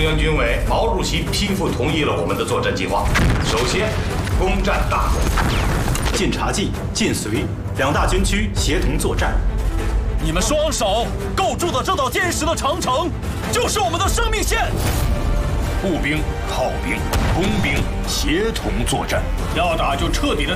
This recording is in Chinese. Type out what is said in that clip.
中央军委毛主席批复同意了我们的作战计划。首先，攻占大口。 晋察冀、晋绥两大军区协同作战。 你们双手构筑的这道坚实的长城，就是我们的生命线。 步兵、炮兵、工兵协同作战，要打就彻底的